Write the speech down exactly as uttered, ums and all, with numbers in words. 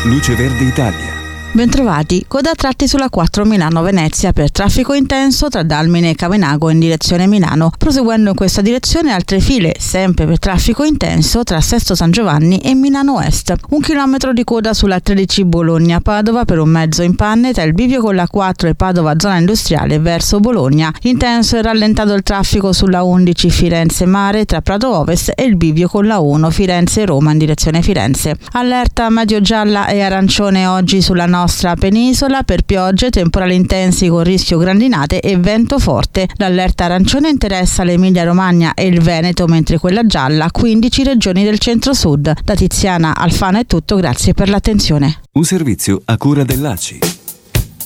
Luce Verde Italia. Bentrovati, coda a tratti sulla quattro Milano-Venezia per traffico intenso tra Dalmine e Cavenago in direzione Milano. Proseguendo in questa direzione altre file, sempre per traffico intenso, tra Sesto San Giovanni e Milano Est. Un chilometro di coda sulla tredici Bologna-Padova per un mezzo in panne tra il bivio con la quattro e Padova zona industriale verso Bologna. Intenso e rallentato il traffico sulla undici Firenze-Mare tra Prato Ovest e il bivio con la uno Firenze-Roma in direzione Firenze. Allerta medio gialla e arancione oggi sulla nostra penisola per piogge, temporali intensi con rischio grandinate e vento forte. L'allerta arancione interessa l'Emilia Romagna e il Veneto, mentre quella gialla quindici regioni del centro-sud. Da Tiziana Alfano è tutto, grazie per l'attenzione. Un servizio a cura dell'A C I.